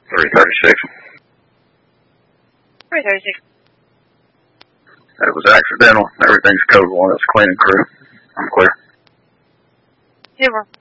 336. 336. It was accidental. Everything's code 1. It's cleaning crew. I'm clear. Super.